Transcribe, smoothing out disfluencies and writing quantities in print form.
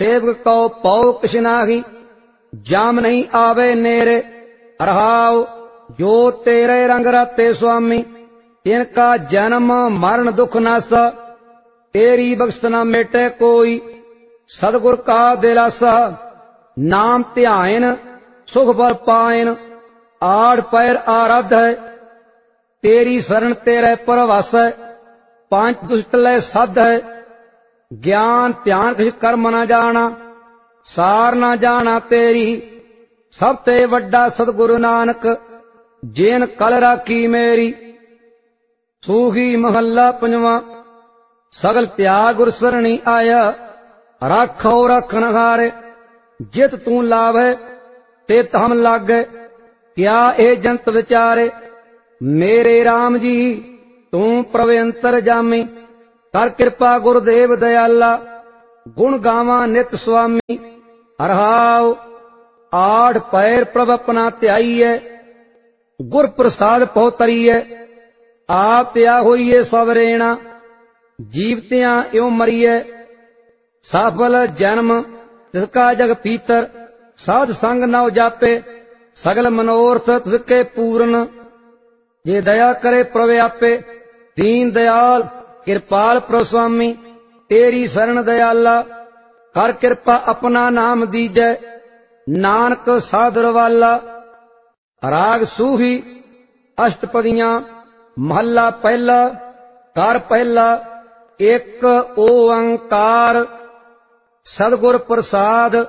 सेवक को पौ किछ नाहि, जाम नहीं आवे नेरे। रहाओ जो तेरे रंग राते स्वामी, तिनका जन्म मरण दुख नासा। तेरी बख्श न मेटे कोई, सतगुर का दिलासा। नाम ध्यान सुख बल पायन, आड़ पैर आराध है। तेरी शरण तेरे परवास है, पांच दुष्ट लय साध है। ज्ञान ध्यान किछ कर्म न जाना, सार न जाना तेरी। सब ते वड्डा सतगुरु नानक, जेन कल राखी मेरी। सूही महला पंजवा। सगल त्याग गुर सरणी आया, राखो रखन हारे। जित तू लावे तित हम लागे, क्या ए जंत विचारे। मेरे राम जी तू प्रभ अंतर जामी, कर कृपा गुरुदेव दयाला। गुण गावा नित स्वामी, रहाओ आठ पैर प्रभ अपना ध्याईए। गुर प्रसाद पहुतरीए, आप त्या होइए सवरेणा। जीवतियां यो मरिए, सफल जन्म तिसका जग पीतर। साध संग नव जापे, सगल मनोरथ तिसके पूर्ण। जे दया करे प्रभ आपे, दीन दयाल कृपाल प्रभ स्वामी। तेरी शरण दयाला, कर कृपा अपना नाम दीजै। नानक साधर वाला। राग सूही अष्टपदियां। महला पहला। कर पहला। एक ओंकार, सतगुर प्रसाद